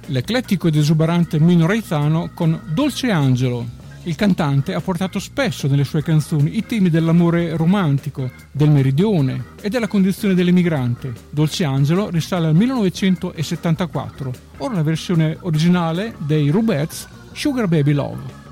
l'eclettico ed esuberante Mino Raizano con Dolce Angelo. Il cantante ha portato spesso nelle sue canzoni i temi dell'amore romantico, del meridione e della condizione dell'emigrante. Dolce Angelo risale al 1974, ora la versione originale dei Rubettes, Sugar Baby Love.